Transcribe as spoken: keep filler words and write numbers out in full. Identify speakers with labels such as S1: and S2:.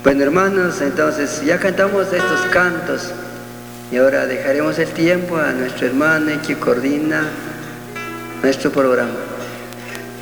S1: Bueno, hermanos, entonces ya cantamos estos cantos y ahora dejaremos el tiempo a nuestro hermano que coordina nuestro programa.